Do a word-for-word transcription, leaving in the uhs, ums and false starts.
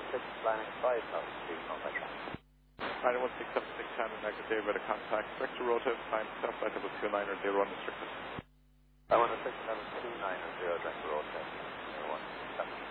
six, landing five thousand feet, on my track. nine one six seven six, Shannon, negative, radar contact, vector rotate, climb, south flight level two nine or zero one restricted. nine one six seven two nine or zero, direct rotate, zero one seven.